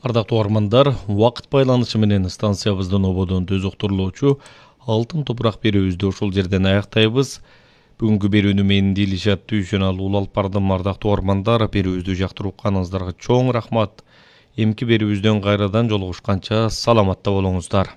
Ардактуу угармандар, убакыт байланышы менен станциябыздын ободон төз уктурлоочу алтын топурак берүүбүздү ушул жерден аяктайбыз. Бүгүнкү берүүнү мен Дилишат Түйшөн алып алып бардым. Ардактуу угармандар, берүүбүздү жактырып укканыңыздарга чоң рахмат. Эмки берүүбүздөн кайрадан жолугушканча саламатта болуңуздар.